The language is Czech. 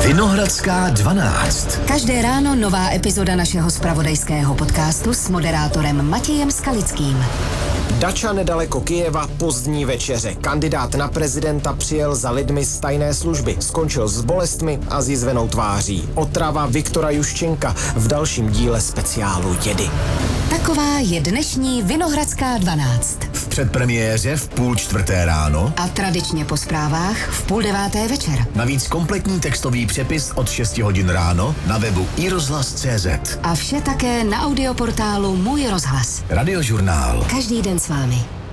Vinohradská 12. Každé ráno nová epizoda našeho zpravodajského podcastu s moderátorem Matějem Skalickým. Dača nedaleko Kyjeva, pozdní večeře. Kandidát na prezidenta přijel za lidmi z tajné služby. Skončil s bolestmi a s jizvenou tváří. Otrava Viktora Juščenka v dalším díle speciálu Jedy. Taková je dnešní Vinohradská 12. V předpremiéře v 3:30 ráno A tradičně po zprávách v 8:30 večer. navíc kompletní textový přepis od 6 hodin ráno na webu iRozhlas.cz. A vše také na audioportálu Můj rozhlas. Radiožurnál. Každý den s vámi.